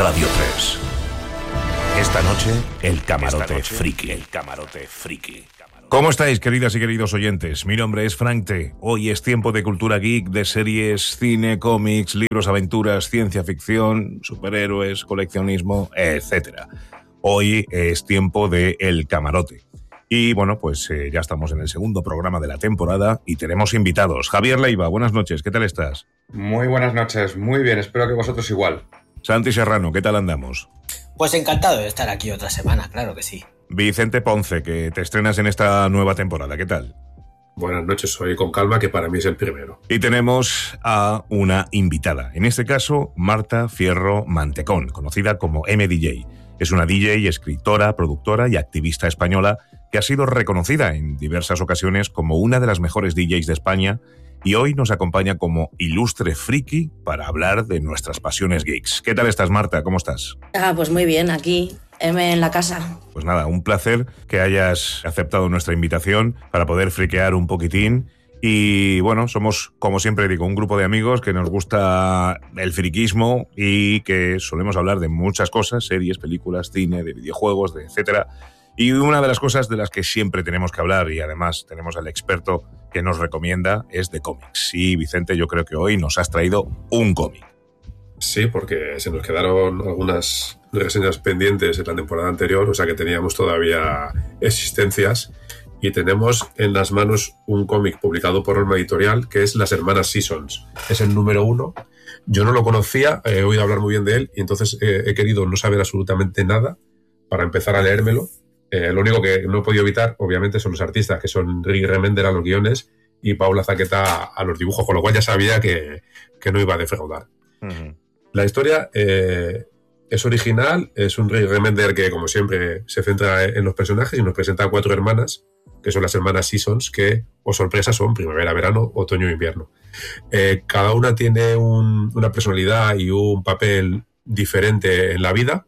Radio 3. Esta noche, el camarote friki. ¿Cómo estáis, queridas y queridos oyentes? Mi nombre es Frank T. Hoy es tiempo de cultura geek, de series, cine, cómics, libros, aventuras, ciencia ficción, superhéroes, coleccionismo, etc. Hoy es tiempo de El Camarote. Y bueno, pues ya estamos en el segundo programa de la temporada y tenemos invitados. Javier Leiva, buenas noches, ¿qué tal estás? Muy buenas noches, muy bien, espero que vosotros igual. Santi Serrano, ¿qué tal andamos? Pues encantado de estar aquí otra semana, claro que sí. Vicente Ponce, que te estrenas en esta nueva temporada, ¿qué tal? Buenas noches, soy Con Calma, que para mí es el primero. Y tenemos a una invitada, en este caso Marta Fierro Mantecón, conocida como MDJ. Es una DJ, escritora, productora y activista española que ha sido reconocida en diversas ocasiones como una de las mejores DJs de España y hoy nos acompaña como ilustre friki para hablar de nuestras pasiones geeks. ¿Qué tal estás, Marta? ¿Cómo estás? Pues muy bien, aquí, en la casa. Pues nada, un placer que hayas aceptado nuestra invitación para poder friquear un poquitín. Y bueno, somos, como siempre digo, un grupo de amigos que nos gusta el friquismo y que solemos hablar de muchas cosas, series, películas, cine, de videojuegos, de etcétera. Y una de las cosas de las que siempre tenemos que hablar, y además tenemos al experto que nos recomienda, es de cómics. Y Vicente, yo creo que hoy nos has traído un cómic. Sí, porque se nos quedaron algunas reseñas pendientes en la temporada anterior, o sea que teníamos todavía existencias. Y tenemos en las manos un cómic publicado por Olma Editorial, que es Las Hermanas Seasons. Es el número 1. Yo no lo conocía, he oído hablar muy bien de él, y entonces he querido no saber absolutamente nada para empezar a leérmelo. Lo único que no he podido evitar, obviamente, son los artistas, que son Rick Remender a los guiones y Paula Zaqueta a los dibujos, con lo cual ya sabía que no iba a defraudar. Uh-huh. La historia es original, es un Rick Remender que, como siempre, se centra en los personajes y nos presenta a 4 hermanas, que son las hermanas Seasons, que, oh sorpresa, son primavera, verano, otoño e invierno. Cada una tiene una personalidad y un papel diferente en la vida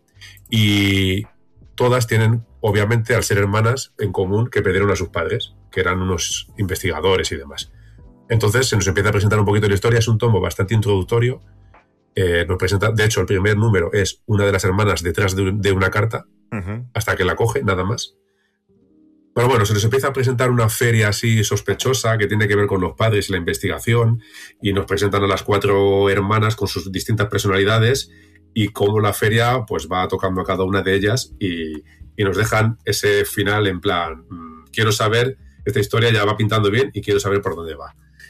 y todas tienen, obviamente, al ser hermanas, en común que perdieron a sus padres, que eran unos investigadores y demás. Entonces se nos empieza a presentar un poquito la historia, es un tomo bastante introductorio. Nos presenta, de hecho, el primer número es una de las hermanas detrás de una carta, uh-huh, hasta que la coge, nada más. Pero bueno, se nos empieza a presentar una feria así sospechosa que tiene que ver con los padres y la investigación, y nos presentan a las 4 hermanas con sus distintas personalidades y cómo la feria pues va tocando a cada una de ellas y nos dejan ese final en plan, quiero saber, esta historia ya va pintando bien y quiero saber por dónde va.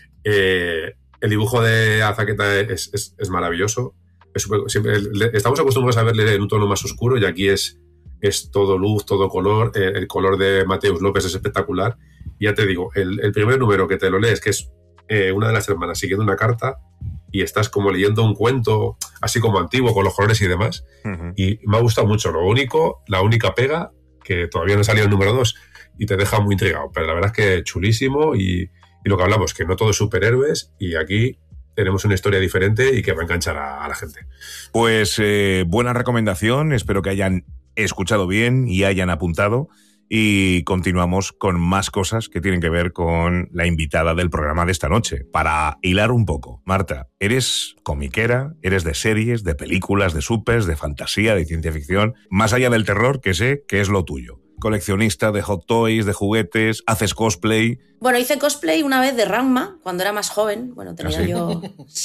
El dibujo de Azaqueta es maravilloso. Estamos acostumbrados a verle en un tono más oscuro y aquí es todo luz, todo color. El color de Mateus López es espectacular. Y ya te digo, el primer número que te lo lees, que es una de las hermanas siguiendo una carta y estás como leyendo un cuento así como antiguo con los colores y demás. Uh-huh. Y me ha gustado mucho. La única pega, que todavía no ha salido el número 2 y te deja muy intrigado. Pero la verdad es que chulísimo y lo que hablamos, que no todo es superhéroes y aquí tenemos una historia diferente y que va a enganchar a la gente. Pues buena recomendación, espero que hayan escuchado bien y hayan apuntado y continuamos con más cosas que tienen que ver con la invitada del programa de esta noche. Para hilar un poco, Marta, eres comiquera, eres de series, de películas, de supers, de fantasía, de ciencia ficción, más allá del terror, que sé que es lo tuyo. Coleccionista de hot toys, de juguetes, haces cosplay. Bueno, hice cosplay una vez de Ranma cuando era más joven. Bueno, tendría yo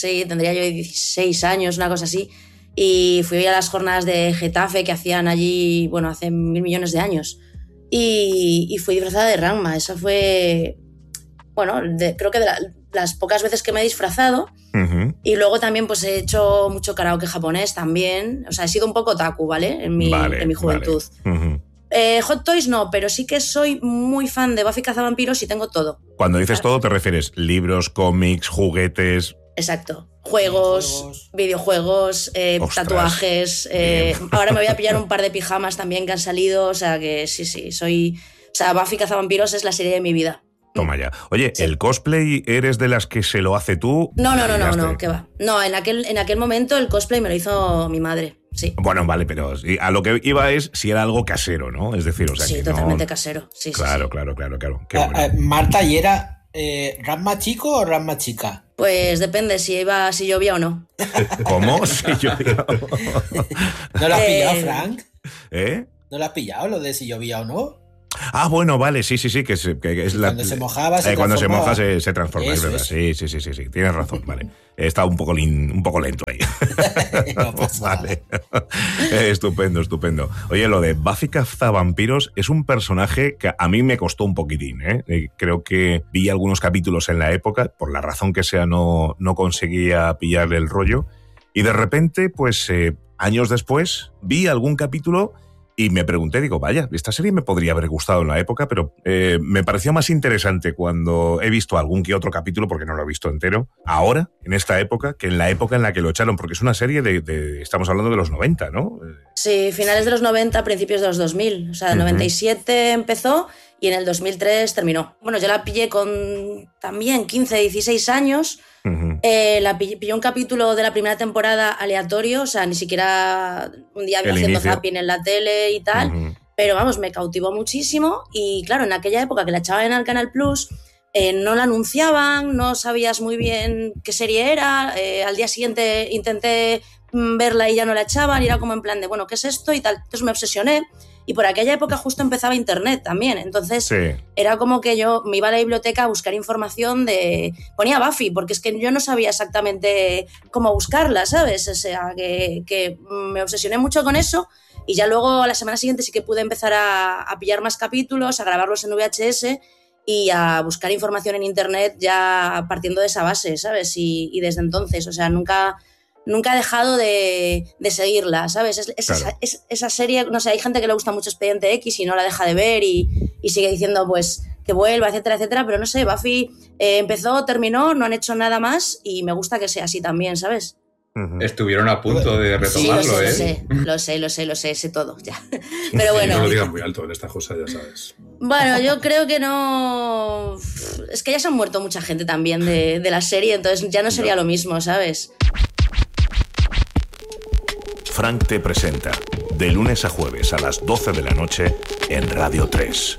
16 años, una cosa así. Y fui a las jornadas de Getafe que hacían allí, bueno, hace 1000 millones de años. Y fui disfrazada de Ranma. Eso fue, bueno, creo que de las pocas veces que me he disfrazado. Uh-huh. Y luego también pues he hecho mucho karaoke japonés también. O sea, he sido un poco otaku, ¿vale? En mi juventud. Vale. Uh-huh. Hot Toys no, pero sí que soy muy fan de Buffy Cazavampiros y tengo todo. Cuando dices todo, ¿te refieres libros, cómics, juguetes? Exacto. Juegos, videojuegos, tatuajes. Ahora me voy a pillar un par de pijamas también que han salido. O sea que sí, soy... O sea, Buffy Cazavampiros es la serie de mi vida. Toma ya. Oye, sí. ¿El cosplay eres de las que se lo hace tú? No, ¿qué va? No, en aquel momento el cosplay me lo hizo mi madre. Sí. Bueno, vale, pero a lo que iba es si era algo casero, ¿no? Es decir, o sea, sí, que totalmente casero. Sí, claro, sí. Claro. Qué bueno. Marta, ¿y era Ranma chico o Ranma chica? Pues depende si llovía o no. ¿Cómo? Si llovía. ¿No lo has pillado, Frank? ¿Eh? ¿No lo has pillado lo de si llovía o no? Ah, bueno, vale, sí, que es cuando se mojaba, cuando se transformaba. moja se transforma, es verdad. Eso. Sí, tienes razón, vale. He estado un poco lento ahí. No pasa Vale. Estupendo. Oye, lo de Buffy cazavampiros es un personaje que a mí me costó un poquitín, ¿eh? Creo que vi algunos capítulos en la época, por la razón que sea no conseguía pillarle el rollo, y de repente, pues años después, vi algún capítulo y me pregunté, digo, vaya, esta serie me podría haber gustado en la época, pero me pareció más interesante cuando he visto algún que otro capítulo, porque no lo he visto entero, ahora, en esta época, que en la época en la que lo echaron, porque es una serie estamos hablando de los 90, ¿no? Sí, finales de los 90, principios de los 2000. O sea, en 97 empezó y en el 2003 terminó. Bueno, yo la pillé con también 15, 16 años. Pillé un capítulo de la primera temporada aleatorio, o sea, ni siquiera un día haciendo zapping en la tele y tal, pero vamos, me cautivó muchísimo y claro, en aquella época que la echaban en el Canal Plus, no la anunciaban, no sabías muy bien qué serie era, al día siguiente intenté verla y ya no la echaban y era como en plan de, bueno, ¿qué es esto? Y tal, entonces me obsesioné. Y por aquella época justo empezaba internet también, entonces era como que yo me iba a la biblioteca a buscar información ponía Buffy, porque es que yo no sabía exactamente cómo buscarla, ¿sabes? O sea, que me obsesioné mucho con eso y ya luego a la semana siguiente sí que pude empezar a pillar más capítulos, a grabarlos en VHS y a buscar información en internet ya partiendo de esa base, ¿sabes? Y desde entonces, o sea, nunca he dejado de seguirla, ¿sabes? Esa serie, no sé, hay gente que le gusta mucho Expediente X y no la deja de ver y sigue diciendo pues que vuelva, etcétera, etcétera, pero no sé, Buffy empezó, terminó, no han hecho nada más y me gusta que sea así también, ¿sabes? Estuvieron a punto de retomarlo, Lo sé todo, ya. Pero bueno. No lo digan muy alto en esta cosa, ya sabes. Bueno, yo creo que no... Es que ya se han muerto mucha gente también de la serie, entonces ya no sería lo mismo, ¿sabes? Frank te presenta, de lunes a jueves a las 12 de la noche en Radio 3.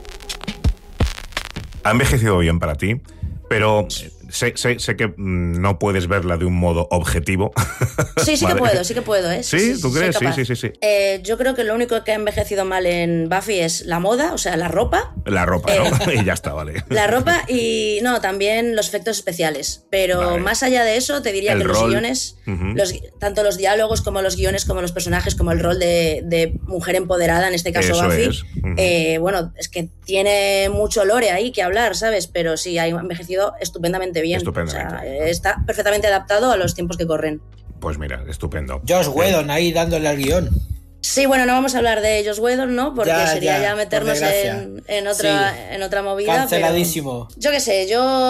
Ha envejecido bien para ti, pero sé que no puedes verla de un modo objetivo. Sí que puedo, ¿eh? ¿Sí? ¿Tú crees? Sí. Yo creo que lo único que ha envejecido mal en Buffy es la moda, o sea, la ropa. La ropa, ¿no? Y ya está, vale. La ropa y, no, también los efectos especiales. Pero más allá de eso, te diría que los guiones, tanto los diálogos como los guiones, como los personajes, como el rol de mujer empoderada, en este caso eso Buffy, bueno, es que tiene mucho lore ahí que hablar, ¿sabes? Pero sí, ha envejecido estupendamente bien. O sea, está perfectamente adaptado a los tiempos que corren. Pues mira, estupendo. Joss Whedon ahí dándole al guión. Sí, bueno, no vamos a hablar de Joss Whedon, ¿no? Porque sería ya meternos en otra movida. Canceladísimo. Pero, yo qué sé,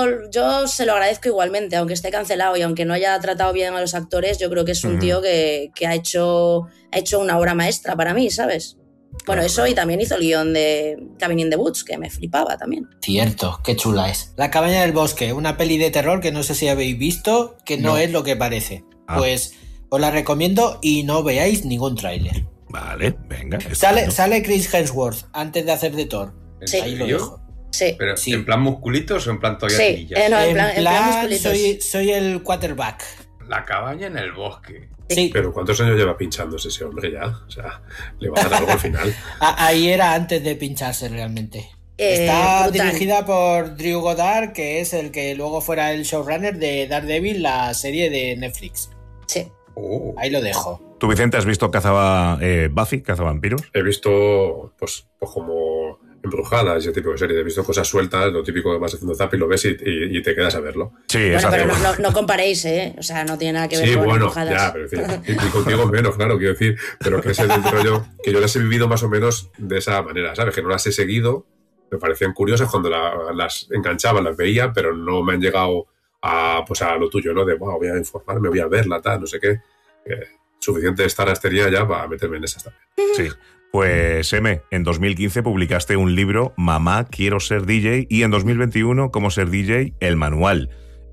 yo se lo agradezco igualmente, aunque esté cancelado y aunque no haya tratado bien a los actores, yo creo que es un tío que ha hecho una obra maestra para mí, ¿sabes? Bueno, eso, y también hizo el guión de Cabin in the Woods, que me flipaba también. Cierto, qué chula es. La cabaña del bosque, una peli de terror que no sé si habéis visto, que no es lo que parece. Pues os la recomiendo y no veáis ningún tráiler. Vale, venga. Sale Chris Hemsworth antes de hacer de Thor. Sí. Ahí lo dejo. Sí. ¿Pero en plan musculitos o en plan todavía tirillas? No, en plan musculitos. Soy el quarterback. La cabaña en el bosque. Sí. Pero ¿cuántos años lleva pinchándose ese hombre ya? O sea, le va a dar algo al final. Ahí era antes de pincharse realmente. Está brutal. dirigida por Drew Goddard, que es el que luego fuera el showrunner de Daredevil, la serie de Netflix. Sí. Ahí lo dejo. ¿Tú, Vicente, has visto Buffy, cazavampiros? He visto, pues como Embrujada, ese tipo de serie. He visto cosas sueltas, lo típico que vas haciendo zap y lo ves y te quedas a verlo. Sí, bueno, pero no comparéis, ¿eh? O sea, no tiene nada que ver con Empujadas. Ya, pero en fin, y contigo menos, claro, quiero decir, pero que ese dentro yo, que yo las he vivido más o menos de esa manera, ¿sabes? Que no las he seguido, me parecían curiosas cuando las enganchaba, las veía, pero no me han llegado a lo tuyo, ¿no? De, wow, voy a informarme, voy a verla, tal, no sé qué. Suficiente Stars tenía ya para meterme en esas también. Sí. Pues, en 2015 publicaste un libro, Mamá, quiero ser DJ, y en 2021, Cómo ser DJ, el manual.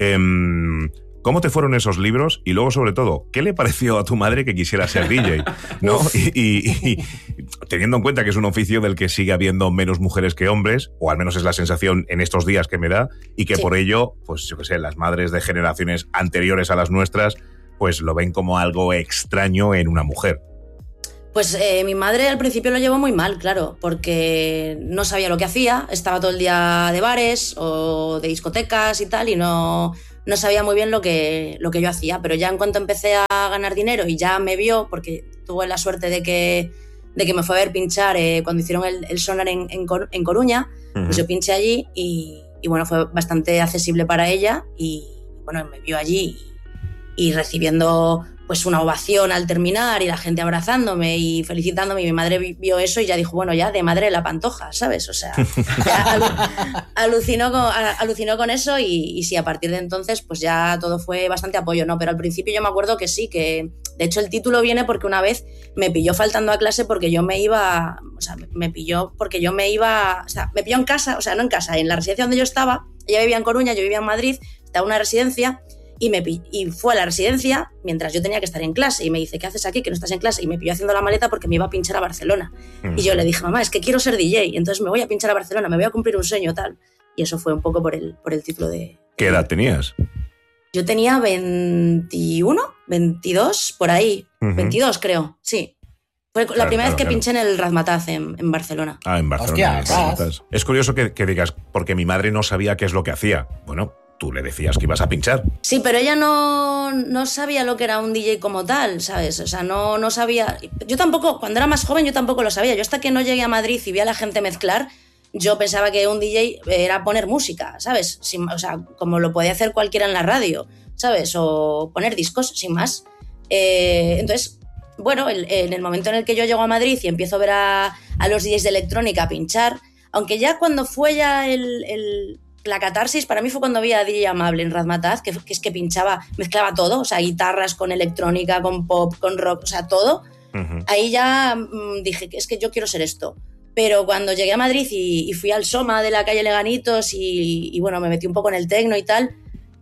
¿Cómo te fueron esos libros? Y luego, sobre todo, ¿qué le pareció a tu madre que quisiera ser DJ? ¿No? Y teniendo en cuenta que es un oficio del que sigue habiendo menos mujeres que hombres, o al menos es la sensación en estos días que me da, y que por ello, pues yo qué sé, las madres de generaciones anteriores a las nuestras, pues lo ven como algo extraño en una mujer. Pues mi madre al principio lo llevó muy mal, claro, porque no sabía lo que hacía, estaba todo el día de bares o de discotecas y tal, y no sabía muy bien lo que yo hacía, pero ya en cuanto empecé a ganar dinero y ya me vio, porque tuve la suerte de que me fue a ver pinchar cuando hicieron el Sonar en Coruña, pues yo pinché allí y bueno, fue bastante accesible para ella y bueno, me vio allí y recibiendo pues una ovación al terminar y la gente abrazándome y felicitándome, y mi madre vio eso y ya dijo, bueno, ya de madre la pantoja, ¿sabes? O sea, alucinó con eso y sí, a partir de entonces pues ya todo fue bastante apoyo, ¿no? Pero al principio yo me acuerdo que sí, que de hecho el título viene porque una vez me pilló faltando a clase porque yo me iba, o sea, me pilló en casa, o sea, no en casa, en la residencia donde yo estaba, ella vivía en Coruña, yo vivía en Madrid, estaba en una residencia. Y fue a la residencia mientras yo tenía que estar en clase y me dice, ¿qué haces aquí que no estás en clase? Y me pilló haciendo la maleta porque me iba a pinchar a Barcelona. Y yo le dije, mamá, es que quiero ser DJ, entonces me voy a pinchar a Barcelona, me voy a cumplir un sueño, tal. Y eso fue un poco por el título de... ¿Qué edad tenías? Yo tenía 21, 22, por ahí. 22 creo, sí. Fue la primera vez que pinché en el Razmataz en Barcelona. Ah, en Barcelona. Hostia, es curioso que digas, porque mi madre no sabía qué es lo que hacía. Bueno, tú le decías que ibas a pinchar. Sí, pero ella no sabía lo que era un DJ como tal, ¿sabes? O sea, no sabía... Yo tampoco, cuando era más joven, yo tampoco lo sabía. Yo hasta que no llegué a Madrid y vi a la gente mezclar, yo pensaba que un DJ era poner música, ¿sabes? O sea, como lo podía hacer cualquiera en la radio, ¿sabes? O poner discos, sin más. Entonces, bueno, en el momento en el que yo llego a Madrid y empiezo a ver a los DJs de electrónica pinchar, aunque ya cuando fue ya la catarsis, para mí fue cuando vi a DJ Amable en Razmataz, que es que mezclaba todo, o sea, guitarras con electrónica, con pop, con rock, o sea, todo. Ahí ya dije, es que yo quiero ser esto. Pero cuando llegué a Madrid y fui al Soma de la calle Leganitos y bueno, me metí un poco en el techno y tal,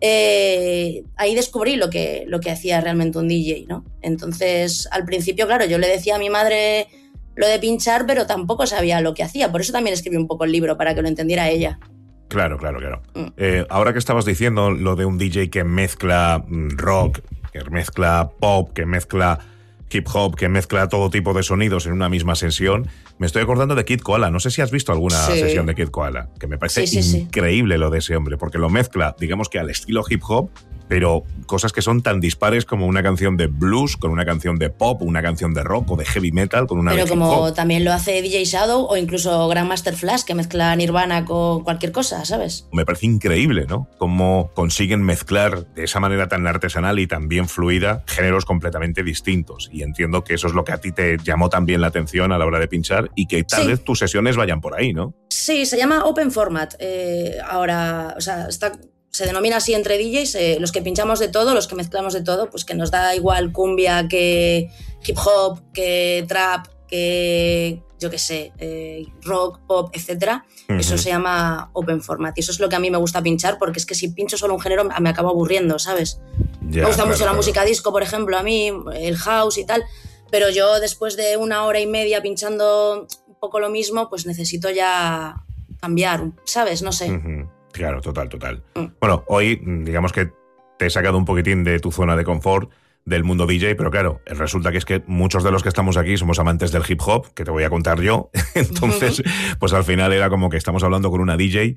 ahí descubrí lo que hacía realmente un DJ, ¿no? Entonces, al principio, claro, yo le decía a mi madre lo de pinchar, pero tampoco sabía lo que hacía. Por eso también escribí un poco el libro, para que lo entendiera ella. Claro. Ahora que estabas diciendo lo de un DJ que mezcla rock, que mezcla pop, que mezcla hip hop, que mezcla todo tipo de sonidos en una misma sesión, me estoy acordando de Kid Koala. No sé si has visto alguna sesión de Kid Koala, que me parece increíble lo de ese hombre, porque lo mezcla, digamos que al estilo hip hop, pero cosas que son tan dispares como una canción de blues con una canción de pop, una canción de rock o de heavy metal con una de hip hop. Pero como también lo hace DJ Shadow o incluso Grandmaster Flash, que mezcla Nirvana con cualquier cosa, ¿sabes? Me parece increíble, ¿no? Cómo consiguen mezclar de esa manera tan artesanal y tan bien fluida géneros completamente distintos. Y entiendo que eso es lo que a ti te llamó también la atención a la hora de pinchar y que tal vez tus sesiones vayan por ahí, ¿no? Sí, se llama Open Format. Ahora, o sea, se denomina así entre DJs, los que pinchamos de todo, los que mezclamos de todo, pues que nos da igual cumbia que hip hop, que trap, que yo qué sé, rock, pop, etcétera. Eso se llama Open Format y eso es lo que a mí me gusta pinchar, porque es que si pincho solo un género me acabo aburriendo, ¿sabes? Me gusta mucho la música disco, por ejemplo, a mí, el house y tal, pero yo después de 1 hora y media pinchando un poco lo mismo, pues necesito ya cambiar, ¿sabes? No sé. Claro, total. Bueno, hoy digamos que te he sacado un poquitín de tu zona de confort del mundo DJ, pero claro, resulta que es que muchos de los que estamos aquí somos amantes del hip hop, que te voy a contar yo. Entonces, pues al final era como que estamos hablando con una DJ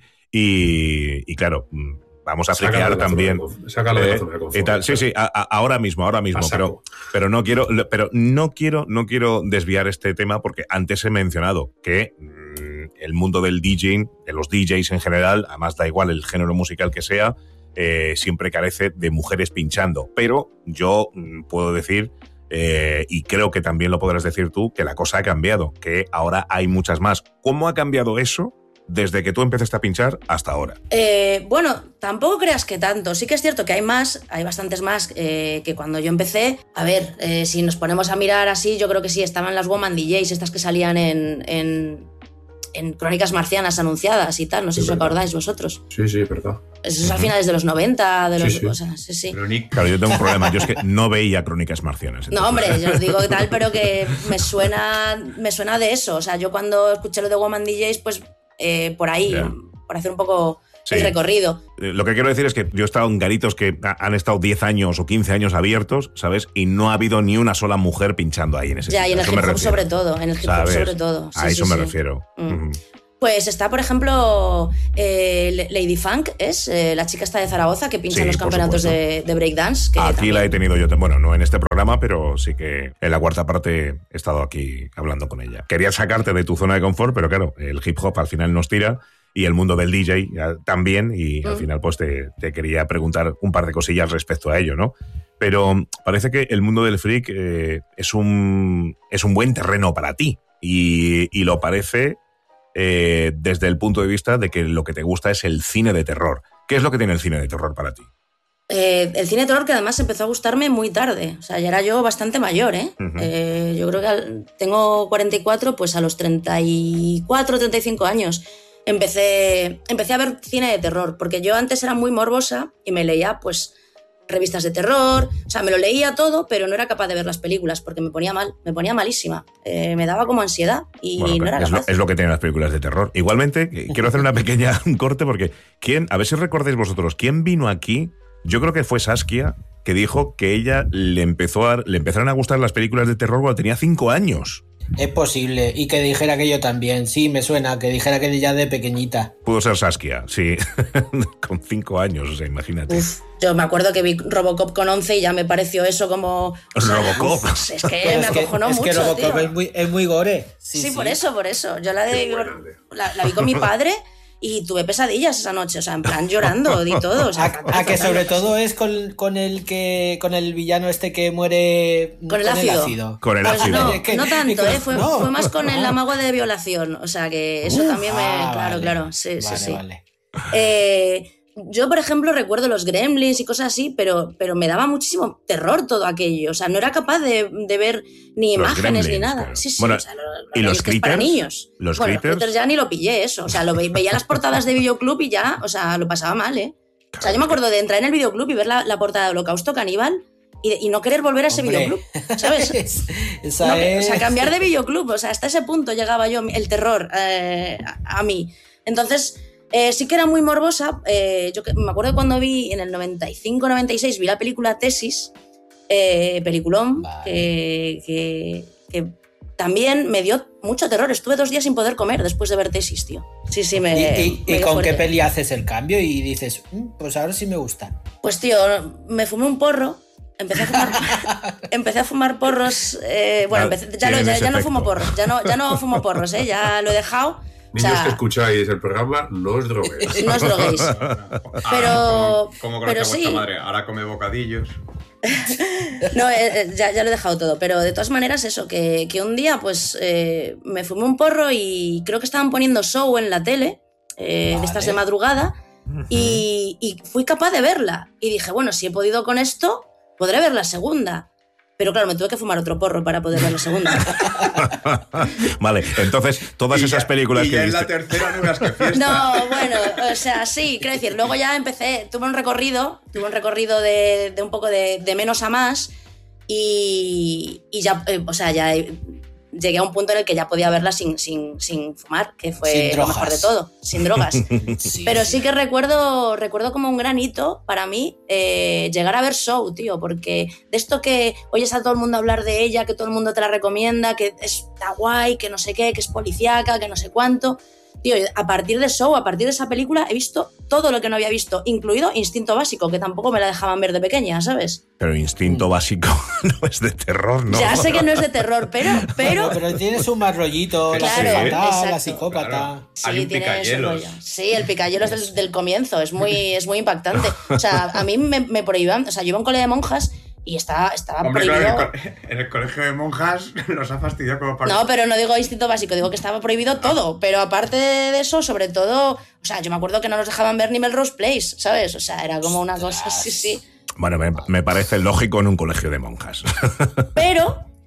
y claro, vamos a friquear también. Sácalo de la zona de confort. Y tal. Sí, ahora mismo, pero no quiero desviar este tema porque antes he mencionado que el mundo del DJing, de los DJs en general, además da igual el género musical que sea, siempre carece de mujeres pinchando. Pero yo puedo decir, y creo que también lo podrás decir tú, que la cosa ha cambiado, que ahora hay muchas más. ¿Cómo ha cambiado eso desde que tú empezaste a pinchar hasta ahora? Bueno, tampoco creas que tanto. Sí que es cierto que hay bastantes más que cuando yo empecé. A ver, si nos ponemos a mirar así, yo creo que sí, estaban las Woman DJs, estas que salían en en Crónicas Marcianas anunciadas y tal, no sé si os acordáis vosotros. Sí, verdad. Eso es a finales de los 90, de los... Sí. O sea, sí. Claro, yo tengo un problema, yo es que no veía Crónicas Marcianas. Entonces... No, hombre, yo os digo que tal, pero que me suena de eso. O sea, yo cuando escuché lo de Woman DJs, pues por ahí, por hacer un poco... Sí. El recorrido. Lo que quiero decir es que yo he estado en garitos que han estado 10 años o 15 años abiertos, ¿sabes? Y no ha habido ni una sola mujer pinchando ahí en ese sitio. Ya, y en el hip hop sobre todo. En el hip hop sobre todo. Sí, a eso me refiero. Pues está, por ejemplo, Lady Funk, es la chica esta de Zaragoza que pincha en los campeonatos de breakdance. Aquí también... la he tenido yo, bueno, no en este programa, pero sí que en la cuarta parte he estado aquí hablando con ella. Quería sacarte de tu zona de confort, pero claro, el hip hop al final nos tira. Y el mundo del DJ también, y al final pues te quería preguntar un par de cosillas respecto a ello, ¿no? Pero parece que el mundo del freak es un buen terreno para ti, y lo parece desde el punto de vista de que lo que te gusta es el cine de terror. ¿Qué es lo que tiene el cine de terror para ti? El cine de terror, que además empezó a gustarme muy tarde, o sea, ya era yo bastante mayor, ¿eh? Yo creo que tengo 44, pues a los 34, 35 años... Empecé a ver cine de terror, porque yo antes era muy morbosa y me leía, pues, revistas de terror, o sea, me lo leía todo, pero no era capaz de ver las películas, porque me ponía malísima, me daba como ansiedad y bueno, no era capaz. Es lo que tienen las películas de terror. Igualmente, quiero hacer una pequeña corte, porque a ver si recordáis vosotros, ¿quién vino aquí? Yo creo que fue Saskia, que dijo que ella le empezaron a gustar las películas de terror cuando tenía 5 años. Es posible, y que dijera que yo también, sí, me suena, que dijera que ya de pequeñita. Pudo ser Saskia, sí, con 5 años, o sea, imagínate. Yo me acuerdo que vi Robocop con 11 y ya me pareció eso como... ¿Robocop? Es que me acojonó mucho, Es que Robocop es muy gore. Sí, por eso. Yo la vi con mi padre... Y tuve pesadillas esa noche, o sea, en plan llorando y todo. O sea, a que sobre todo es con el villano este que muere con el ácido. Con el ácido. No tanto, fue más con el amago de violación. O sea, que eso también me... Claro. Sí. Vale. Yo, por ejemplo, recuerdo los Gremlins y cosas así, pero me daba muchísimo terror todo aquello. O sea, no era capaz de ver ni los imágenes Gremlins, ni nada. Claro. Sí, bueno, o sea, ¿y los Critters? Para niños. Los Critters ya ni lo pillé eso. O sea, veía las portadas de videoclub y ya, o sea, lo pasaba mal, ¿eh? O sea, yo me acuerdo de entrar en el videoclub y ver la portada de Holocausto Caníbal y no querer volver a ese videoclub, ¿sabes? O sea, cambiar de videoclub. O sea, hasta ese punto llegaba yo, el terror, a mí. Entonces... sí que era muy morbosa. Yo me acuerdo cuando vi en el 95-96 vi la película Tesis, peliculón, que también me dio mucho terror. Estuve 2 días sin poder comer después de ver Tesis, tío. Sí, ¿Y con qué peli haces el cambio y dices, pues ahora sí me gusta? Pues tío, me fumé un porro. Empecé a fumar porros. Ya no fumo porros. Ya no fumo porros, ya lo he dejado. Niños que escucháis el programa, no os droguéis. No os droguéis. Pero... ¿Cómo conoce vuestra madre? Ahora come bocadillos. No, ya lo he dejado todo. Pero de todas maneras, eso, que un día pues me fumé un porro y creo que estaban poniendo show en la tele, de estas de madrugada, y fui capaz de verla. Y dije, bueno, si he podido con esto, podré ver la segunda. Pero claro, me tuve que fumar otro porro para poder ver la segunda. Vale, entonces todas esas películas que ya viste... en la tercera no veas que fiesta. No, bueno, o sea, sí, quiero decir, luego ya tuve un recorrido de un poco de menos a más y ya, o sea, ya llegué a un punto en el que ya podía verla sin fumar, que fue lo mejor de todo, sin drogas. Pero sí que recuerdo como un gran hito para mí llegar a ver Show, tío, porque de esto que oyes a todo el mundo hablar de ella, que todo el mundo te la recomienda, que está guay, que no sé qué, que es policíaca, que no sé cuánto... Tío, a partir de Show, a partir de esa película, he visto todo lo que no había visto, incluido Instinto Básico, que tampoco me la dejaban ver de pequeña, ¿sabes? Pero Instinto Básico no es de terror, ¿no? Ya sé que no es de terror, pero... Pero tiene su más rollito, claro, la psicópata. Claro. Sí, hay un tiene picayelos. su rollo. Sí, el picayelos del comienzo, es muy impactante. O sea, a mí me prohibían, o sea, yo iba a un cole de monjas y estaba prohibido... Claro, en el colegio de monjas los ha fastidiado como para... No, pero no digo Instinto Básico, digo que estaba prohibido todo. Pero aparte de eso, sobre todo... O sea, yo me acuerdo que no nos dejaban ver ni Melrose Place, ¿sabes? O sea, era como una cosa... Sí. Bueno, me parece lógico en un colegio de monjas. Pero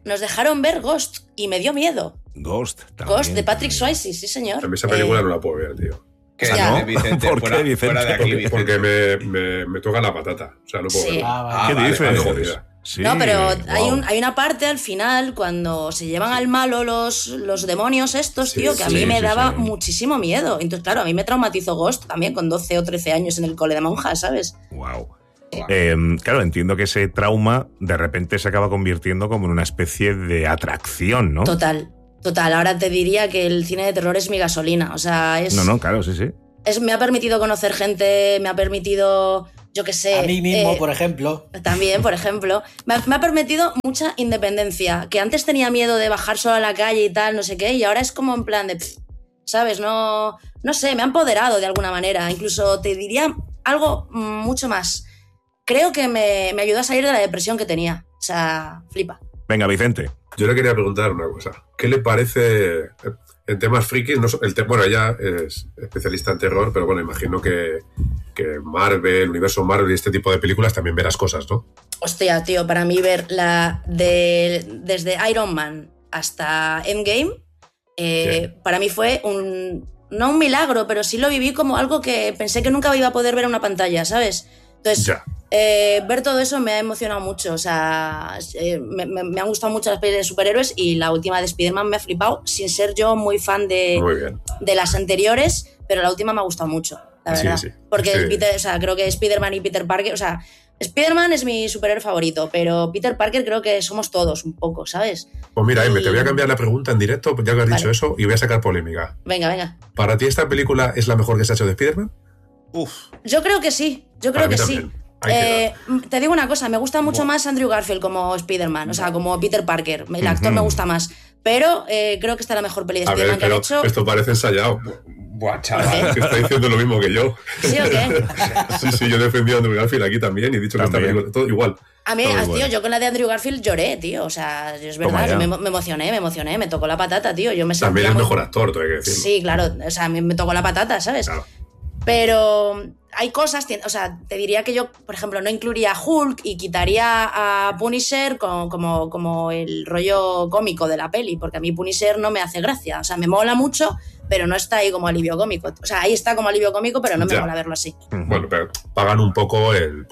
nos dejaron ver Ghost y me dio miedo. Ghost, también. Ghost de Patrick Swayze, sí señor. A mí esa película no la puedo ver, tío. ¿Qué Ya. dices, Vicente? ¿Por qué, Fuera- Vicente? fuera de aquí, Vicente. Porque me toca la patata. O sea, no puedo Sí. verlo. Ah, ¿Qué vale. dices? vale, jodida. Sí, No, pero wow. hay una parte al final cuando se llevan al malo los demonios estos, Sí, tío, que a sí, mí me sí, daba sí. muchísimo miedo. Entonces, claro, a mí me traumatizó Ghost también con 12 o 13 años en el cole de monjas, ¿sabes? Wow. Claro, entiendo que ese trauma de repente se acaba convirtiendo como en una especie de atracción, ¿no? Total. Ahora te diría que el cine de terror es mi gasolina. O sea, No, claro, sí. me ha permitido conocer gente, me ha permitido, yo qué sé. A mí mismo, por ejemplo. También, por ejemplo. Me ha permitido mucha independencia. Que antes tenía miedo de bajar sola a la calle y tal, no sé qué, y ahora es como en plan de, ¿sabes? No sé, me ha empoderado de alguna manera. Incluso te diría algo mucho más. Creo que me ayudó a salir de la depresión que tenía. O sea, flipa. Venga, Vicente. Yo le quería preguntar una cosa. ¿Qué le parece en temas frikis? Bueno, ella es especialista en terror, pero bueno, imagino que Marvel, el universo Marvel y este tipo de películas también verás cosas, ¿no? Hostia, tío, para mí ver desde Iron Man hasta Endgame, para mí fue no un milagro, pero sí lo viví como algo que pensé que nunca iba a poder ver en una pantalla, ¿sabes? Entonces, Ya. ver todo eso me ha emocionado mucho. O sea, me han gustado mucho las películas de superhéroes y la última de Spider-Man me ha flipado, sin ser yo muy fan Muy bien. de las anteriores, pero la última me ha gustado mucho, la Sí, verdad. sí. Porque Sí. creo que Spider-Man y Peter Parker, o sea, Spider-Man es mi superhéroe favorito, pero Peter Parker creo que somos todos un poco, ¿sabes? Pues mira, Emma, te voy a cambiar la pregunta en directo, ya que has dicho Vale. eso, y voy a sacar polémica. Venga. ¿Para ti esta película es la mejor que se ha hecho de Spider-Man? Yo creo que sí, Para mí sí. también. Ahí Te digo una cosa, me gusta mucho Buah. más Andrew Garfield como Spider-Man, o sea, como Peter Parker. El actor me gusta más. Pero creo que esta es la mejor peli de A ver, Spider-Man que han pero hecho. esto parece ensayado. Buah, chaval. Que está diciendo lo mismo que yo. ¿Sí o qué? Sí, yo he defendido a Andrew Garfield aquí también y he dicho que esta También. película, todo igual. A mí, Todo tío, bueno. yo con la de Andrew Garfield lloré, tío. O sea, es Toma verdad, ya. yo me emocioné, me tocó la patata, tío. Yo me También sentía es muy- mejor actor, todo hay que decirlo. Sí, claro, o sea, a mí me tocó la patata, ¿sabes? Claro. Pero hay cosas, o sea, te diría que yo, por ejemplo, no incluiría a Hulk y quitaría a Punisher como el rollo cómico de la peli, porque a mí Punisher no me hace gracia. O sea, me mola mucho, pero no está ahí como alivio cómico. O sea, ahí está como alivio cómico, pero no me Ya. mola verlo así. Bueno, pero pagan un poco el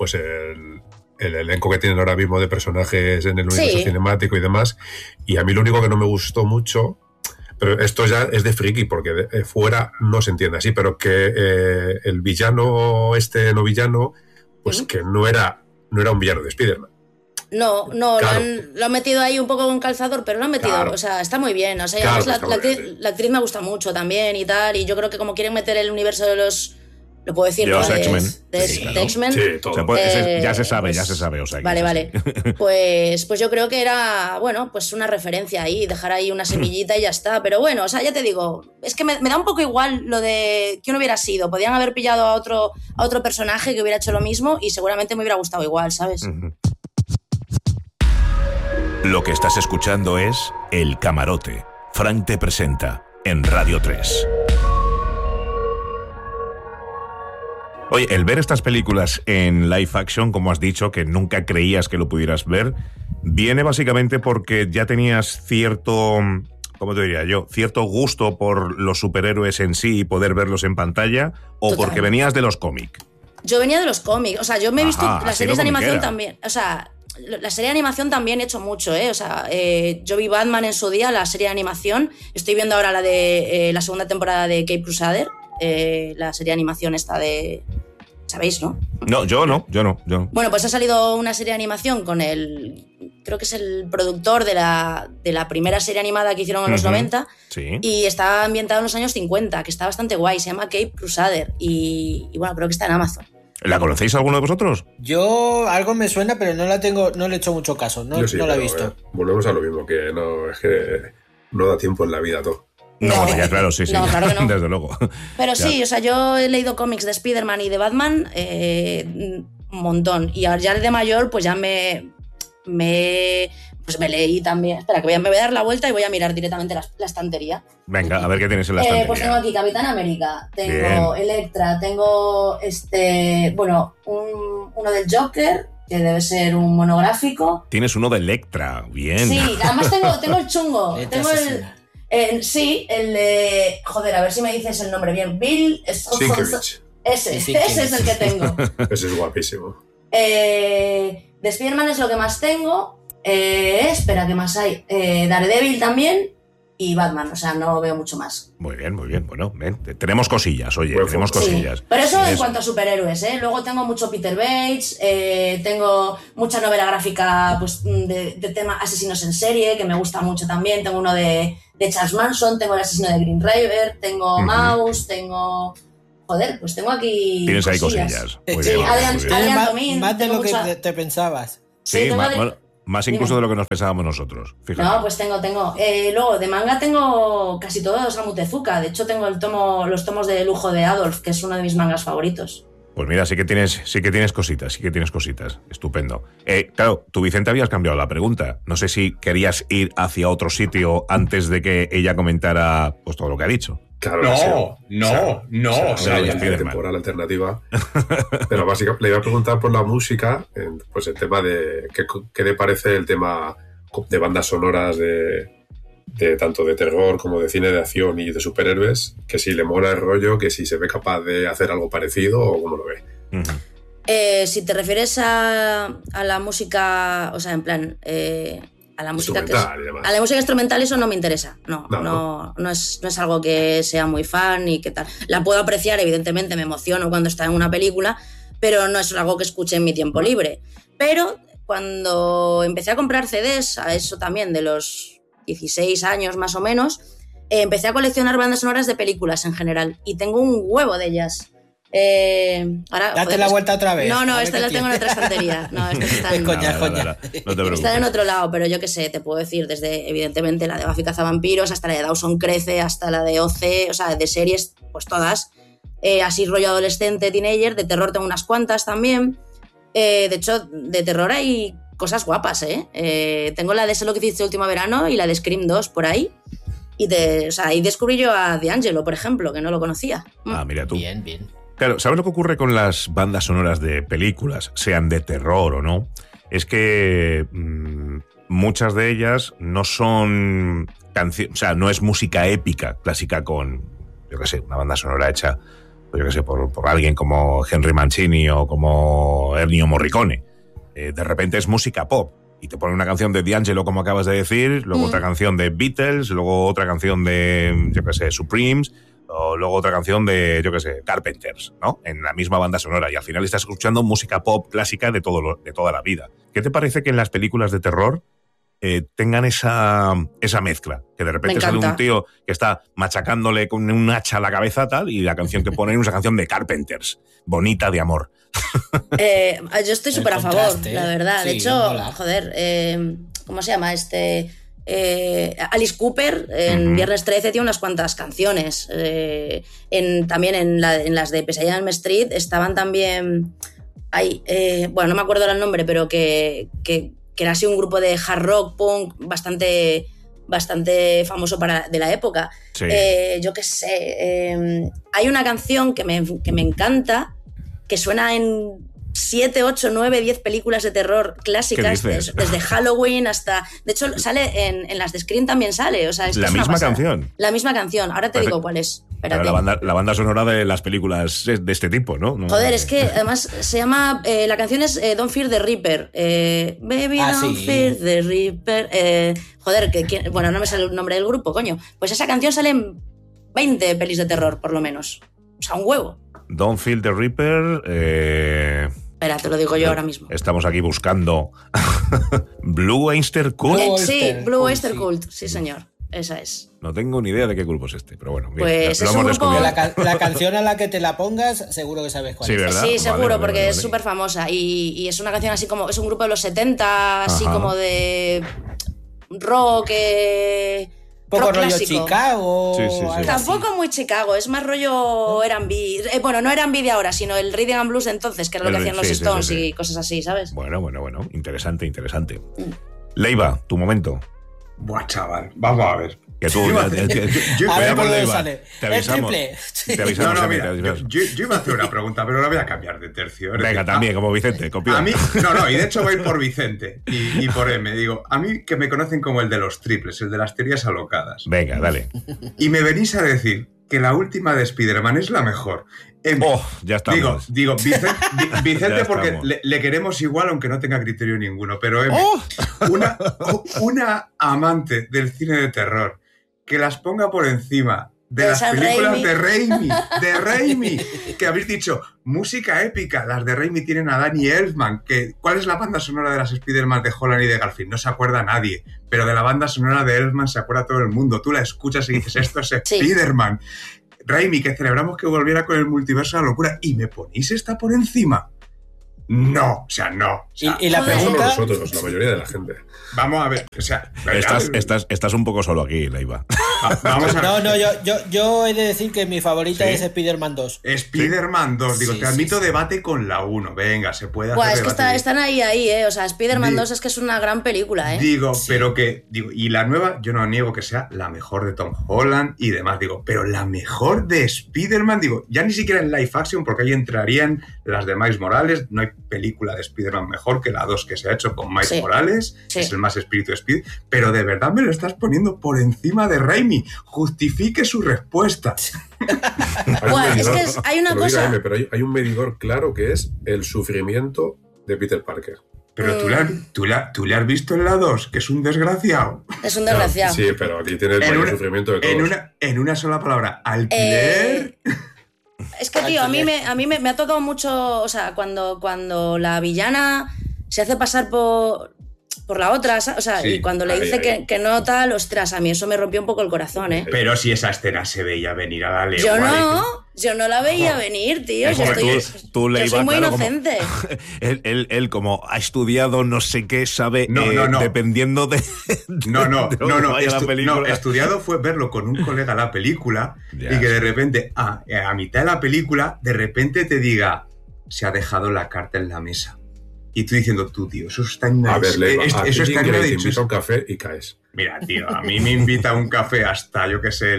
elenco que tienen ahora mismo de personajes en el universo Sí. cinemático y demás. Y a mí lo único que no me gustó mucho, pero esto ya es de friki, porque fuera no se entiende así, pero que el villano, no villano, pues Ujú. que no era un villano de Spider-Man. No, Claro. lo han metido ahí un poco con calzador, pero lo han metido, Claro. o sea, está muy bien. O sea, y Claro, además está muy bien, la actriz me gusta mucho también y tal, y yo creo que como quieren meter el universo de los, lo puedo decir, De ¿no? los X-Men. De Sí, claro. X-Men. Sí, O todo. sea, pues, ya se pues, sabe, o sea. que Vale, ya se vale. sabe. Pues yo creo que era, bueno, pues una referencia ahí, dejar ahí una semillita y ya está. Pero bueno, o sea, ya te digo, es que me da un poco igual lo de quién hubiera sido. Podían haber pillado a otro personaje que hubiera hecho lo mismo y seguramente me hubiera gustado igual, ¿sabes? Lo que estás escuchando es El Camarote. Frank te presenta en Radio 3. Oye, el ver estas películas en live action, como has dicho, que nunca creías que lo pudieras ver, viene básicamente porque ya tenías cierto, ¿cómo te diría yo? Cierto gusto por los superhéroes en sí y poder verlos en pantalla, o Total. porque venías de los cómics. Yo venía de los cómics, o sea, yo me he visto Ajá, las así series lo de animación comiquera. también, o sea, la serie de animación también he hecho mucho, ¿eh? O sea, yo vi Batman en su día, la serie de animación, estoy viendo ahora la de la segunda temporada de Cape Crusader, la serie de animación esta de... ¿Sabéis, no? No, yo no. Bueno, pues ha salido una serie de animación con creo que es el productor de la primera serie animada que hicieron en los Ujú. 90 Sí. y está ambientado en los años 50, que está bastante guay, se llama Cape Crusader y bueno, creo que está en Amazon. ¿La conocéis alguno de vosotros? Yo algo me suena, pero no le he hecho mucho caso, no, Yo sí, no la he pero, visto. volvemos a lo mismo, que no, es que no da tiempo en la vida todo. No, No. bueno, ya claro, sí. No, claro que no. Desde luego. Pero Ya. sí, o sea, yo he leído cómics de Spider-Man y de Batman un montón. Y ahora ya de mayor, pues ya me leí también. Espera, que me voy a dar la vuelta y voy a mirar directamente la estantería. Venga, a ver qué tienes en la estantería. Pues tengo aquí Capitán América, tengo Bien. Electra, tengo uno del Joker, que debe ser un monográfico. Tienes uno de Electra, bien. Sí, además tengo el chungo. Tengo el de... Joder, a ver si me dices el nombre bien. Bill Sienkiewicz. Ese es el que tengo. Ese es guapísimo. De Spider-Man es lo que más tengo. Espera, ¿qué más hay? Daredevil también. Y Batman, o sea, no veo mucho más. Muy bien. Bueno, ven, tenemos cosillas, oye, tenemos cosillas. Sí, pero eso en cuanto a superhéroes, ¿eh? Luego tengo mucho Peter Bates, tengo mucha novela gráfica pues, de tema asesinos en serie, que me gusta mucho también. Tengo uno de Charles Manson, tengo el asesino de Green River, tengo Mouse, tengo... Joder, pues tengo aquí tienes cosillas. Ahí cosillas. Muy sí, bien, Adrián Tomín. Más de lo que te pensabas. Sí, más incluso de lo que nos pensábamos nosotros. Fíjate. No, pues tengo. Luego, de manga tengo casi todo de Osamu Tezuka. De hecho, tengo los tomos de lujo de Adolf, que es uno de mis mangas favoritos. Pues mira, sí que tienes cositas. Estupendo. Claro, tú, Vicente, habías cambiado la pregunta. No sé si querías ir hacia otro sitio antes de que ella comentara pues todo lo que ha dicho. Claro, no. O sea, la temporal alternativa. Pero básicamente le iba a preguntar por la música, pues el tema de qué le parece el tema de bandas sonoras de tanto de terror como de cine de acción y de superhéroes, que si le mola el rollo, que si se ve capaz de hacer algo parecido o cómo lo ve. Si te refieres a la música, o sea, en plan... a la música a la música instrumental eso no me interesa. No es algo que sea muy fan y qué tal. La puedo apreciar, evidentemente me emociono cuando está en una película, pero no es algo que escuche en mi tiempo libre. Pero cuando empecé a comprar CDs, a eso también de los 16 años más o menos, empecé a coleccionar bandas sonoras de películas en general y tengo un huevo de ellas. Date la vuelta otra vez. No, esta la tengo en otra estantería. No, esta está en... Coña. No te preocupes. Está en otro lado, pero yo qué sé, te puedo decir, desde evidentemente la de Buffy Cazavampiros hasta la de Dawson Crece, hasta la de OC, o sea, de series, pues todas. Así rollo adolescente, teenager, de terror tengo unas cuantas también. De hecho, de terror hay cosas guapas, tengo la de Sé lo que hiciste último verano y la de Scream 2 por ahí. Y ahí descubrí yo a D'Angelo, por ejemplo, que no lo conocía. Mira tú. Bien. Claro, ¿sabes lo que ocurre con las bandas sonoras de películas, sean de terror o no? Es que muchas de ellas no son canciones, o sea, no es música épica, clásica con, yo qué sé, una banda sonora hecha, pues yo qué sé, por alguien como Henry Mancini o como Ennio Morricone. De repente es música pop y te ponen una canción de D'Angelo, como acabas de decir, luego otra canción de Beatles, luego otra canción de, yo qué sé, Supremes, o luego otra canción de, yo qué sé, Carpenters, ¿no? En la misma banda sonora. Y al final estás escuchando música pop clásica de toda la vida. ¿Qué te parece que en las películas de terror tengan esa mezcla? Que de repente sale un tío que está machacándole con un hacha a la cabeza tal, y la canción que ponen es una canción de Carpenters, bonita de amor. Yo estoy súper a favor, la verdad. Sí, de hecho, mola. Joder, ¿cómo se llama Alice Cooper en Viernes 13 tiene unas cuantas canciones. También en las de Pesadilla en Elm Street estaban también... bueno, no me acuerdo el nombre, pero que era así un grupo de hard rock, punk bastante famoso de la época. Sí. Yo qué sé. Hay una canción que me encanta, que suena en 7, 8, 9, 10 películas de terror clásicas, desde Halloween hasta... De hecho, sale en las de Scream también sale. O sea, ¿La misma canción? La misma canción. Ahora te digo cuál es. Pero la banda sonora de las películas de este tipo, ¿no? Joder, es que además se llama... la canción es Don't Fear the Reaper. Baby, don't fear the Reaper. Joder, bueno, no me sale el nombre del grupo, coño. Pues esa canción sale en 20 pelis de terror, por lo menos. O sea, un huevo. Don't Feel the Reaper... Espera, te lo digo yo ahora mismo. Estamos aquí buscando Blue Oyster Cult. Sí, Blue Oyster Cult, sí señor. Esa es. No tengo ni idea de qué grupo es este, pero bueno, pues lo es hemos descubierto. La canción a la que te la pongas, seguro que sabes cuál sí, es. ¿verdad? Sí, seguro, vale, porque vale. es súper famosa y es una canción así como... Es un grupo de los 70, así como de rock... poco rock rollo clásico. Chicago. Sí. Tampoco muy Chicago, es más rollo R&B. Bueno, no R&B de ahora, sino el Rhythm and Blues de entonces, que era lo que hacían los Stones y cosas así, ¿sabes? Bueno. Interesante. Leiva, tu momento. Buah, chaval, vamos a ver. Que tú... A ver por dónde sale. Te avisamos. El Te avisamos. No, mira, yo iba a hacer una pregunta, pero la voy a cambiar de tercio. Venga, también, como Vicente, copión. A mí, y de hecho voy por Vicente y por M. Digo, a mí que me conocen como el de los triples, el de las teorías alocadas. Venga, dale. Y me venís a decir que la última de Spider-Man es la mejor. Ya estamos. Digo, Vicente porque le queremos igual, aunque no tenga criterio ninguno, pero una amante del cine de terror que las ponga por encima de las películas de Raimi, que habéis dicho, música épica, las de Raimi tienen a Danny Elfman, ¿cuál es la banda sonora de las Spider-Man de Holland y de Garfield? No se acuerda nadie, pero de la banda sonora de Elfman se acuerda todo el mundo, tú la escuchas y dices, esto es Spider-Man. Raimi, que celebramos que volviera con el multiverso a la locura, y me ponéis esta por encima. No, o sea, no. O sea, y la pregunta... nosotros, la mayoría de la gente. Vamos a ver, o sea... Estás un poco solo aquí, Leiva. Vamos a ver. No, yo he de decir que mi favorita es Spider-Man 2. Spider-Man 2, digo, te admito debate con la 1, venga, se puede hacer es que están ahí, o sea, Spider-Man 2 es que es una gran película, y la nueva, yo no niego que sea la mejor de Tom Holland y demás, pero la mejor de Spider-Man, ya ni siquiera en live action, porque ahí entrarían las de Miles Morales, no hay película de Spider-Man mejor que la 2 que se ha hecho con Miles Morales, es el más espíritu de Spider, pero de verdad me lo estás poniendo por encima de Raimi. Justifique su respuesta. Hay una cosa... pero hay un medidor claro que es el sufrimiento de Peter Parker. Pero tú le has visto en la 2, que es un desgraciado. Es un desgraciado. Sí, pero aquí tiene el mayor sufrimiento de todos. En una sola palabra, alquiler... Es que, tío, a mí me ha tocado mucho, o sea, cuando la villana se hace pasar por la otra, o sea, y cuando le dice que no tal, ostras, a mí eso me rompió un poco el corazón, ¿eh? Pero si esa escena se veía venir a la legua. Yo no la veía venir, tío. Yo soy muy inocente. Como, él como ha estudiado no sé qué, sabe, dependiendo de... Estudiado fue verlo con un colega la película y que de repente, a mitad de la película, de repente te diga, se ha dejado la carta en la mesa. Y tú diciendo, tío, eso está en A ver, eso está en te invita a un café y caes. Mira, tío, a mí me invita a un café hasta, yo qué sé,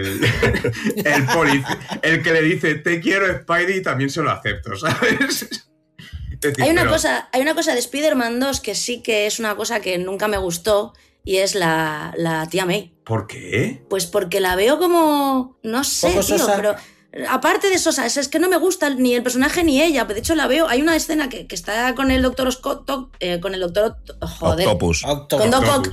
el que le dice, te quiero, Spidey, y también se lo acepto, ¿sabes? Decir, hay una cosa de Spider-Man 2 que sí que es una cosa que nunca me gustó, y es la tía May. ¿Por qué? Pues porque la veo como... No sé, tío, pero... Aparte de eso, es que no me gusta ni el personaje ni ella. De hecho, la veo. Hay una escena que está con el doctor con el doctor Octopus. Con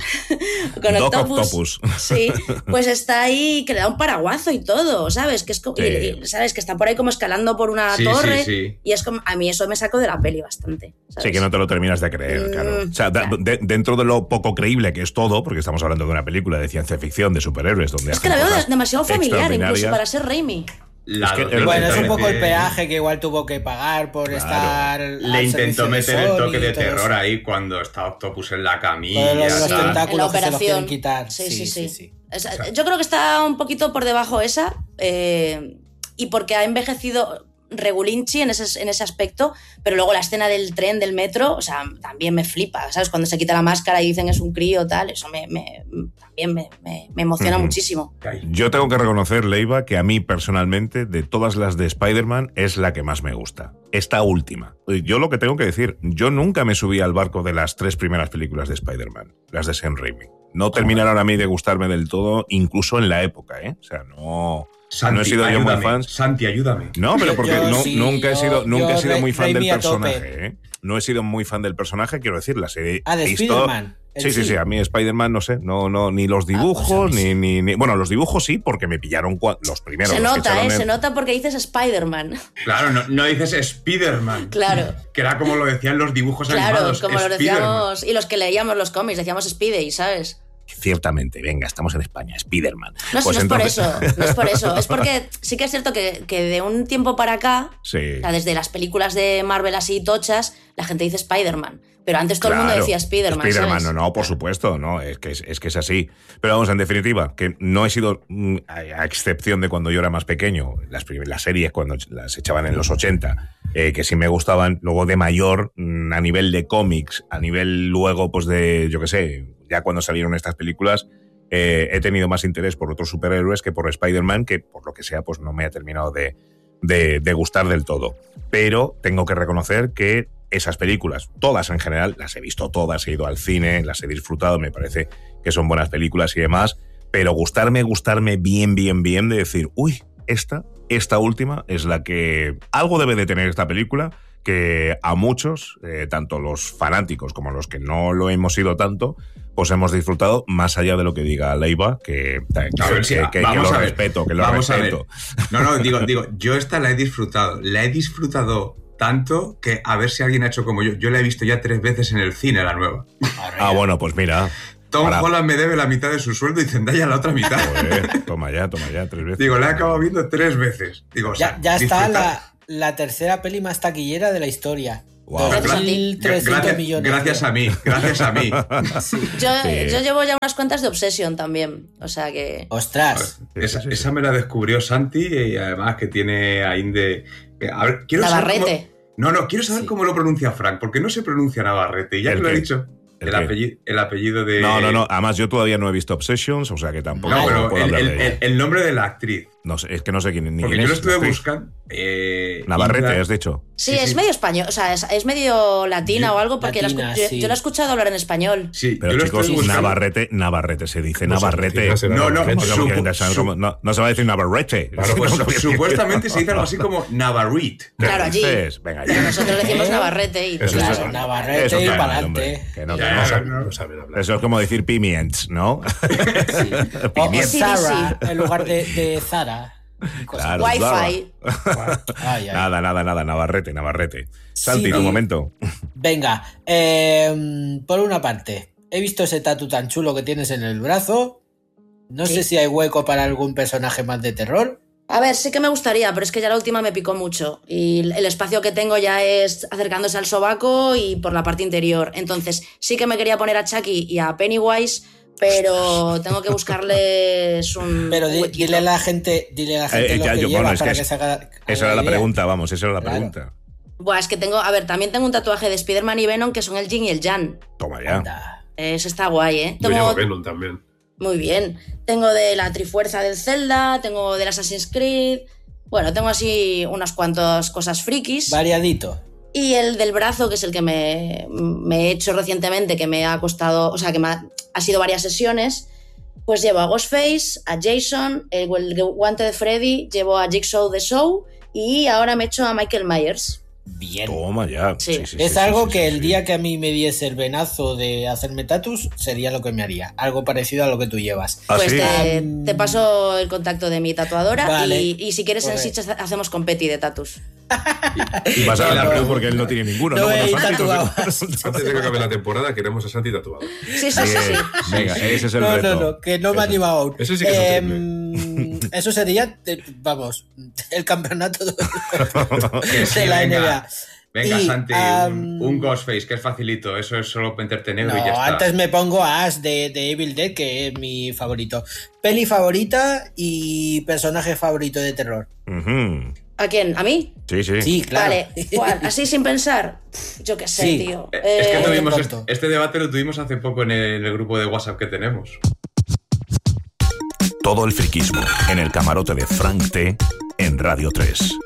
Doc Octopus. Sí, pues está ahí que le da un paraguazo y todo, ¿sabes? Que es como, ¿sabes? Que está por ahí como escalando por una torre. Sí. Y es como, a mí eso me sacó de la peli bastante, ¿sabes? Sí, que no te lo terminas de creer, claro. O sea, dentro de lo poco creíble que es todo, porque estamos hablando de una película de ciencia ficción, de superhéroes, donde es que la veo demasiado familiar, incluso para ser Raimi. Es un poco el peaje que igual tuvo que pagar por estar... Le intentó meter el toque de terror ahí cuando está Octopus en la camilla. Los tentáculos en la operación. Que se los quieren quitar. Sí. Yo creo que está un poquito por debajo esa, y porque ha envejecido regulinchi en ese aspecto, pero luego la escena del tren, del metro, o sea, también me flipa, ¿sabes? Cuando se quita la máscara y dicen es un crío, tal, eso también me emociona muchísimo. Yo tengo que reconocer, Leiva, que a mí personalmente, de todas las de Spider-Man, es la que más me gusta. Esta última. Yo lo que tengo que decir, yo nunca me subí al barco de las 3 primeras películas de Spider-Man, las de Sam Raimi. No terminaron a mí de gustarme del todo, incluso en la época, ¿eh? O sea, no... Santi, no he sido yo muy fan. Santi, ayúdame. No, pero porque nunca he sido muy fan del personaje. ¿Eh? No he sido muy fan del personaje, quiero decir, la serie. De Spider-Man. Sí, a mí Spider-Man, no sé, ni los dibujos, pues ni... Bueno, los dibujos sí, porque me pillaron los primeros. Se nota porque dices Spider-Man. Claro, no dices Spider-Man. Claro. Que era como lo decían los dibujos animados. Claro, como lo decíamos, y los que leíamos los cómics, decíamos Spidey, ¿sabes? Ciertamente, venga, estamos en España, Spider-Man. No es por eso. Es porque sí que es cierto que de un tiempo para acá, o sea, desde las películas de Marvel así tochas, la gente dice Spider-Man. Pero antes todo el mundo decía Spider-Man. Spider-Man, no, por supuesto, no, es que es así. Pero vamos, en definitiva, que no he sido, a excepción de cuando yo era más pequeño, las series cuando las echaban en los 80, que sí me gustaban, luego de mayor, a nivel de cómics, a nivel luego, pues de, yo qué sé, ya cuando salieron estas películas, he tenido más interés por otros superhéroes que por Spider-Man, que por lo que sea, pues no me ha terminado de gustar del todo. Pero tengo que reconocer que esas películas, todas en general, las he visto todas, he ido al cine, las he disfrutado, me parece que son buenas películas y demás, pero gustarme bien, de decir, uy, esta última es la que algo debe de tener esta película, que a muchos, tanto los fanáticos como los que no lo hemos sido tanto, pues hemos disfrutado, más allá de lo que diga Leiva, que lo respeto, que lo respeto. No, digo, yo esta la he disfrutado tanto que a ver si alguien ha hecho como yo la he visto ya 3 veces en el cine, la nueva. Bueno, pues mira. Tom Holland me debe la mitad de su sueldo y Zendaya la otra mitad. Joder, toma ya, 3 veces. Digo, la he acabado viendo 3 veces. Digo, ya está la tercera peli más taquillera de la historia. Wow. 2.300 millones. Gracias a mí. Sí. Yo llevo ya unas cuantas de Obsession también. O sea que... ¡Ostras! Esa me la descubrió Santi y además que tiene ahí de... A ver, quiero Navarrete. Saber quiero saber cómo lo pronuncia Frank, porque no se pronuncia Navarrete. Y ya que lo he dicho... El apellido de... No. Además, yo todavía no he visto Obsessions, o sea que tampoco puedo hablar de ella. El nombre de la actriz. No sé, es que no sé quién es. Porque yo lo estuve buscando. Navarrete, has dicho. Sí, es medio español, o sea, es medio latina o algo, porque yo la he escuchado hablar en español. Sí, pero chicos, Navarrete se dice Navarrete. No se va a decir Navarrete. Claro, pues, supuestamente se dice algo así como Navarrete. Claro, allí. Venga, pero nosotros decimos Navarrete y... Claro, Navarrete y para adelante. No saben hablar. Eso es como decir pimients, ¿no? O Zara en lugar de Zara. Claro, Wi-Fi. Nada, Navarrete. Santi, tu momento. Venga, por una parte, he visto ese tatu tan chulo que tienes en el brazo. No sé si hay hueco para algún personaje más de terror. A ver, sí que me gustaría, pero es que ya la última me picó mucho. Y el espacio que tengo ya es acercándose al sobaco y por la parte interior. Entonces, sí que me quería poner a Chucky y a Pennywise, pero tengo que buscarles un... Pero dile a la gente lo que lleva para que se haga... Esa era la pregunta, esa era la pregunta. Buah, es que también tengo un tatuaje de Spider-Man y Venom que son el Yin y el Yang. Toma ya. Ese está guay, ¿eh? Yo llevo Venom también. Muy bien. Tengo de la Trifuerza del Zelda, tengo del Assassin's Creed... Bueno, tengo así unas cuantas cosas frikis. Variadito. Y el del brazo, que es el que me he hecho recientemente, que me ha costado... O sea, que ha sido varias sesiones. Pues llevo a Ghostface, a Jason, el guante de Freddy, llevo a Jigsaw the Show y ahora me he hecho a Michael Myers. Bien. Toma ya. Sí. Es algo que el día que a mí me diese el venazo de hacerme tatus sería lo que me haría. Algo parecido a lo que tú llevas. Pues ¿sí? te paso el contacto de mi tatuadora. Vale. Y si quieres en Sitges hacemos competi de tatus. Y vas a hablar porque él no tiene ninguno. No he tatuado. Antes de que acabe la temporada queremos a Santi tatuado. Sí. Venga, ese es el reto. No, que no me ha animado aún. Eso sí que es eso sería, vamos, el campeonato de la NBA. Venga, Santi, un Ghostface, que es facilito. Eso es solo meterte negro y ya está. Antes me pongo a Ash de Evil Dead, que es mi favorito. Peli favorita y personaje favorito de terror. ¿A quién? ¿A mí? Sí, claro. Vale, ¿cuál? Así sin pensar. Yo qué sé, tío. Es que tuvimos este debate lo tuvimos hace poco en el grupo de WhatsApp que tenemos. Todo el friquismo en el camarote de Frank T en Radio 3.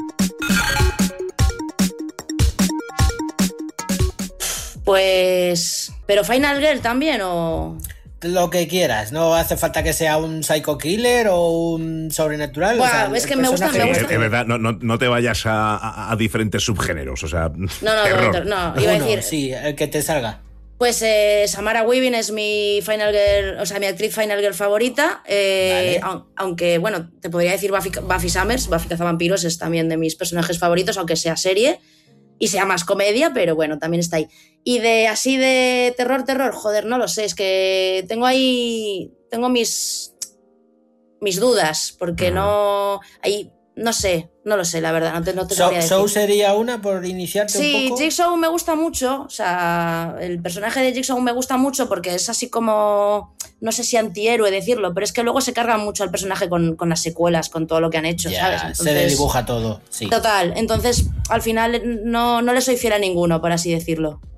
Pues... ¿Pero Final Girl también o...? Lo que quieras, no hace falta que sea un psycho killer o un sobrenatural. Bueno, o sea, es que me gusta. Es verdad, no te vayas a diferentes subgéneros, o sea. No, iba a decir. Sí, el que te salga. Pues Samara Weaving es mi Final Girl, o sea, mi actriz Final Girl favorita. Vale. Aunque, bueno, te podría decir Buffy Summers, Buffy Cazavampiros es también de mis personajes favoritos, aunque sea serie y sea más comedia, pero bueno, también está ahí. Y así de terror, joder, no lo sé, es que tengo mis dudas, porque no lo sé, la verdad, no te sabría decir. ¿Show sería una por iniciarte un poco? Sí, Jigsaw me gusta mucho, o sea, el personaje de Jigsaw me gusta mucho porque es así como, no sé si antihéroe decirlo, pero es que luego se cargan mucho al personaje con las secuelas, con todo lo que han hecho, ¿sabes? Entonces, se desdibuja todo, sí. Total, entonces al final no le soy fiel a ninguno, por así decirlo.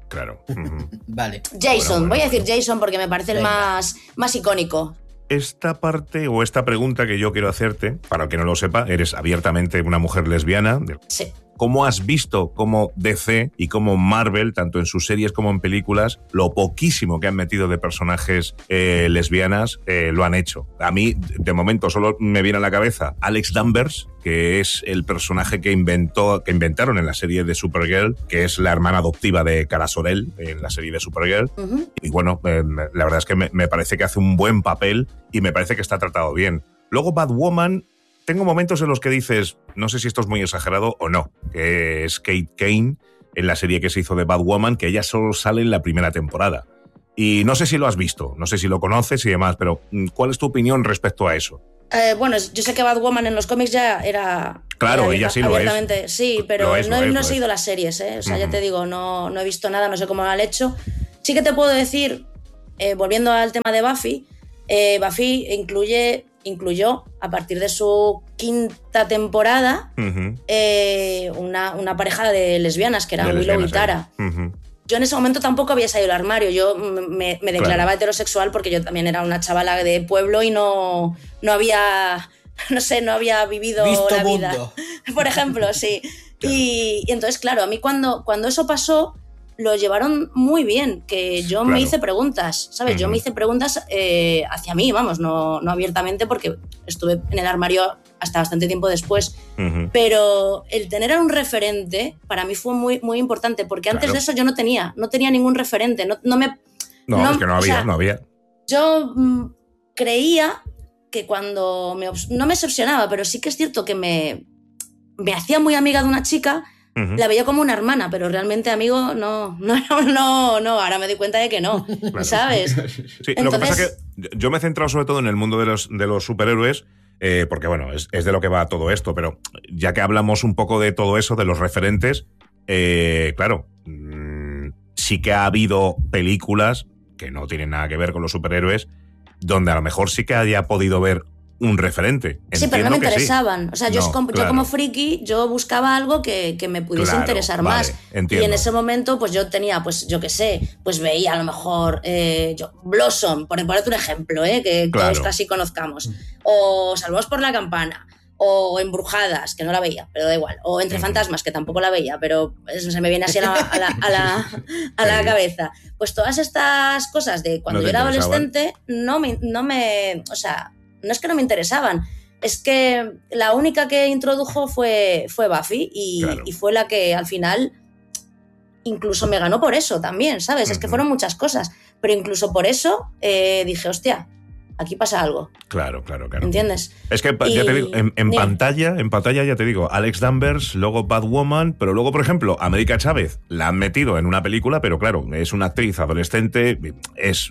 Claro. Vale. Jason, voy a decir Jason porque me parece el más icónico. Esta parte o esta pregunta que yo quiero hacerte, para el que no lo sepa, eres abiertamente una mujer lesbiana. Sí. ¿Cómo has visto cómo DC y cómo Marvel, tanto en sus series como en películas, lo poquísimo que han metido de personajes lesbianas lo han hecho? A mí, de momento, solo me viene a la cabeza Alex Danvers, que es el personaje que inventaron en la serie de Supergirl, que es la hermana adoptiva de Kara Zor-El en la serie de Supergirl. Y bueno, la verdad es que me parece que hace un buen papel y me parece que está tratado bien. Luego Batwoman, tengo momentos en los que dices, no sé si esto es muy exagerado o no, que es Kate Kane en la serie que se hizo de Batwoman, que ella solo sale en la primera temporada. Y no sé si lo has visto, no sé si lo conoces y demás, pero ¿cuál es tu opinión respecto a eso? Bueno, yo sé que Batwoman en los cómics ya era... Claro, ella sí lo es. Sí, pero no he seguido las series, ¿eh? O sea, ya te digo, no he visto nada, no sé cómo lo han hecho. Sí que te puedo decir, volviendo al tema de Buffy, Buffy incluyó, a partir de su quinta temporada, una pareja de lesbianas, que eran Willow y Tara. Yo en ese momento tampoco había salido del armario, yo me declaraba heterosexual porque yo también era una chavala de pueblo y no había, no había vivido visto la mundo. vida. Por ejemplo, sí. Claro. Y entonces, claro, a mí cuando eso pasó, lo llevaron muy bien, que yo me hice preguntas, ¿sabes? Yo me hice preguntas hacia mí, vamos, no abiertamente porque estuve en el armario hasta bastante tiempo después, pero el tener a un referente para mí fue muy, muy importante, porque antes de eso yo no tenía ningún referente, es que no había. Yo creía que cuando no me obsesionaba, pero sí que es cierto que me hacía muy amiga de una chica. La veía como una hermana, pero realmente amigo no, ahora me doy cuenta de que no, claro. ¿Sabes? Sí, entonces, lo que pasa es que yo me he centrado sobre todo en el mundo de los superhéroes, porque bueno, es de lo que va todo esto, pero ya que hablamos un poco de todo eso, de los referentes, claro, sí que ha habido películas que no tienen nada que ver con los superhéroes, donde a lo mejor sí que haya podido ver un referente. Sí, pero no me interesaban. Sí. O sea, yo como friki, yo buscaba algo que me pudiese interesar más. Entiendo. Y en ese momento, pues yo tenía, pues yo qué sé, pues veía a lo mejor Blossom, por ponerte un ejemplo, que todos casi conozcamos. O Salvados por la Campana. O Embrujadas, que no la veía, pero da igual. O Entre Fantasmas, que tampoco la veía, pero eso se me viene así a la cabeza. Pues todas estas cosas de cuando yo era adolescente, o sea, no es que no me interesaban, es que la única que introdujo fue Buffy y fue la que al final incluso me ganó por eso también, ¿sabes? Es que fueron muchas cosas, pero incluso por eso dije, hostia, aquí pasa algo. Claro. ¿Entiendes? Es que ya te digo, en pantalla ya te digo, Alex Danvers, luego Batwoman, pero luego, por ejemplo, América Chávez la han metido en una película, pero claro, es una actriz adolescente, es...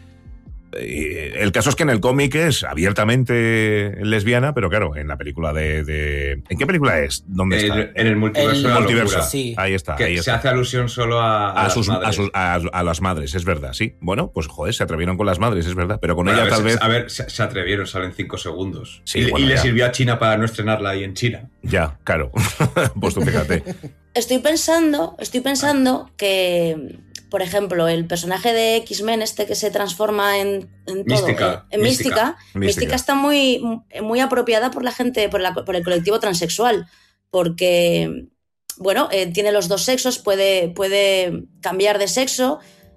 el caso es que en el cómic es abiertamente lesbiana, pero claro, en la película ¿en qué película es? ¿Dónde está? En el multiverso. El multiverso. Sí. Ahí está. Se hace alusión solo a las madres, es verdad, sí. Bueno, pues joder, se atrevieron con las madres, es verdad, pero con ella tal vez... A ver, se atrevieron, salen 5 segundos. Sí, y le sirvió a China para no estrenarla ahí en China. Ya, claro. Pues tú fíjate. Estoy pensando que... Por ejemplo, el personaje de X-Men, que se transforma en todo, en Mística está muy, muy apropiada por la gente, por el colectivo transexual, porque, bueno, tiene los dos sexos, puede cambiar de sexo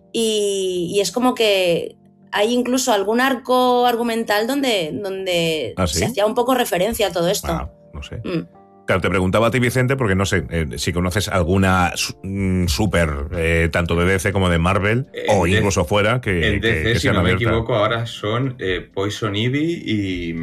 y es como que hay incluso algún arco argumental donde ¿sí? se hacía un poco referencia a todo esto. No sé. Claro, te preguntaba a ti, Vicente, porque no sé si conoces alguna super, tanto de DC como de Marvel, o incluso fuera, que en DC, que si no abiertas. me equivoco, ahora son Poison Ivy y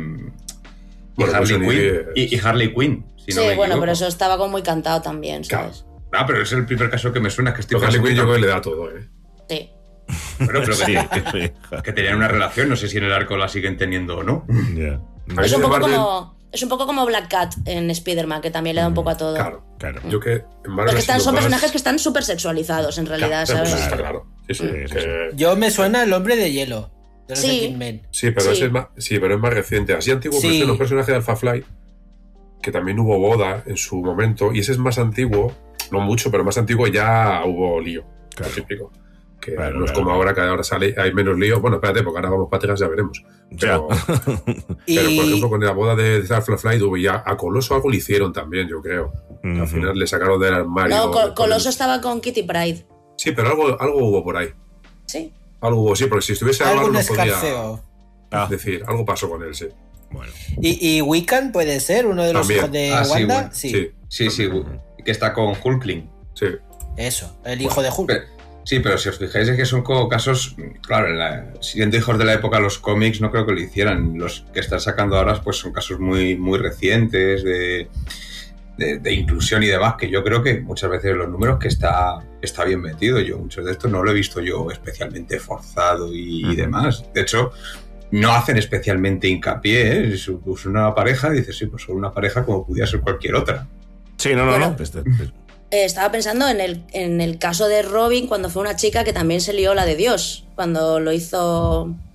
Harley Quinn. Sí, bueno, pero eso estaba como muy cantado también, ¿sabes? Claro. Pero es el primer caso que me suena, que estoy Harley Quinn yo creo que le da todo, Sí. Bueno, pero que tenían una relación, no sé si en el arco la siguen teniendo o no. Yeah. Es un poco como Black Cat en Spider-Man, que también le da un poco a todo. Claro. Yo que en Marvel son personajes que están súper sexualizados, en realidad, claro, ¿sabes? Está claro. Sí. Yo me suena el Hombre de Hielo. De los Sí. X-Men. Sí, pero es más reciente. Así antiguo, pero es un personaje de Alpha Flight, que también hubo boda en su momento, y ese es más antiguo, no mucho, pero más antiguo, ya hubo lío. Lo típico. Que no es como ahora, que ahora sale, hay menos lío. Bueno, espérate, porque ahora vamos para Texas, ya veremos. Pero, pero por ejemplo, con la boda de Firefly, ya a Coloso algo le hicieron también, yo creo. Al final le sacaron del armario. No, Coloso estaba con Kitty Pryde. Sí, pero algo hubo por ahí. Sí. Algo hubo, sí, porque si estuviese algo no podía decir. Algo pasó con él, sí. Bueno. ¿Y Wiccan puede ser uno de los También. hijos de Wanda? Sí, que está con Hulkling. Sí. Eso, el hijo de Hulk. Sí, pero si os fijáis es que son como casos, claro, siendo hijos de la época los cómics no creo que lo hicieran. Los que están sacando ahora pues son casos muy, muy recientes de inclusión y demás, que yo creo que muchas veces los números que está bien metido. Yo muchos de estos no lo he visto yo especialmente forzado y demás. De hecho, no hacen especialmente hincapié, ¿eh? Es una pareja, dices, sí, pues son una pareja como pudiera ser cualquier otra. Sí, no. Estaba pensando en el caso de Robin, cuando fue una chica que también se lió la de Dios, cuando lo hizo